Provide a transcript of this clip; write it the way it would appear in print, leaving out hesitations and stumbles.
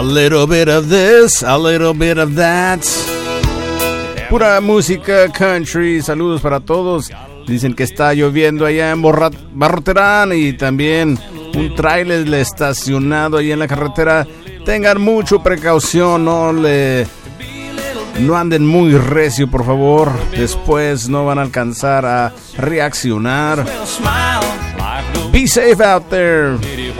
A little bit of this, a little bit of that. Pura música country. Saludos para todos. Dicen que está lloviendo allá en Barroterán y también un tráiler estacionado ahí en la carretera. Tengan mucha precaución, no anden muy recio, por favor. Después no van a alcanzar a reaccionar. Be safe out there.